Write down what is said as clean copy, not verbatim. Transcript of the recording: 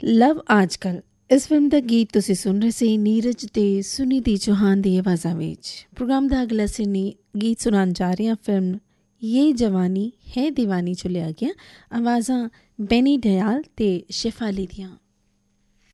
ਲਵ ਅੱਜ ਕੱਲ੍ਹ ਇਸ ਫਿਲਮ ਦਾ ਗੀਤ ਤੁਸੀਂ ਸੁਣ ਰਹੇ ਸੀ ਨੀਰਜ ਤੇ ਸੁਨੀਧੀ ਚੌਹਾਨ ਦੀ ਆਵਾਜ਼ਾਂ ਵਿੱਚ। ਪ੍ਰੋਗਰਾਮ ਦਾ ਅਗਲਾ ਗੀਤ ਸੁਣਾਉਣ ਜਾ ਰਹੇ ਹਾਂ ਫਿਲਮ ਯੇ ਜਵਾਨੀ ਹੈ ਦੀਵਾਨੀ 'ਚੋਂ ਲਿਆ ਗਿਆ। ਆਵਾਜ਼ਾਂ ਬੈਨੀ ਡਿਆਲ ਤੇ ਸ਼ੇਫਾਲੀ ਦੀਆਂ।